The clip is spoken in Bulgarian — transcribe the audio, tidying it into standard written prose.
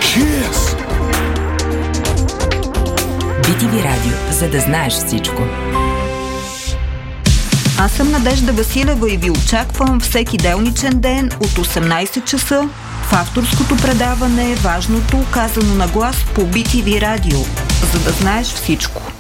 Cheers! BTV Радио, за да знаеш всичко. Аз съм Надежда Василева и ви очаквам всеки делничен ден от 18 часа в авторското предаване "Важното казано на глас" по BTV Радио, за да знаеш всичко.